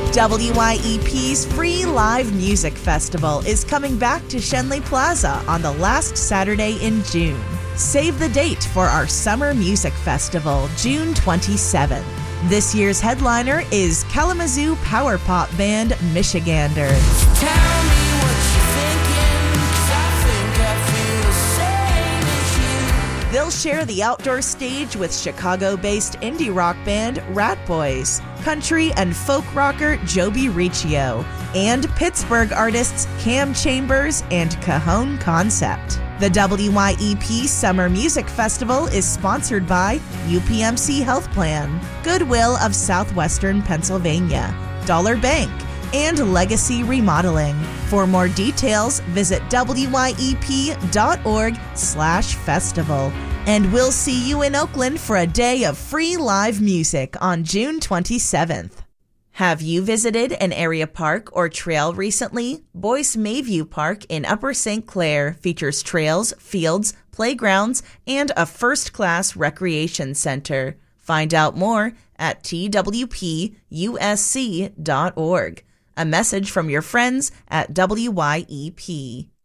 WYEP's Free Live Music Festival is coming back to Shenley Plaza on the last Saturday in June. Save the date for our Summer Music Festival, June 27th. This year's headliner is Kalamazoo power pop band Michigander. Tell me what you're thinking, 'cause I think I feel the same as you. They'll share the outdoor stage with Chicago-based indie rock band Rat Boys, country and folk rocker Joby Riccio, and Pittsburgh artists Cam Chambers and Cajon Concept. The WYEP Summer Music Festival is sponsored by UPMC Health Plan, Goodwill of Southwestern Pennsylvania, Dollar Bank, and Legacy Remodeling. For more details, visit wyep.org/festival. And we'll see you in Oakland for a day of free live music on June 27th. Have you visited an area park or trail recently? Boyce Mayview Park in Upper St. Clair features trails, fields, playgrounds, and a first-class recreation center. Find out more at twpusc.org. A message from your friends at WYEP.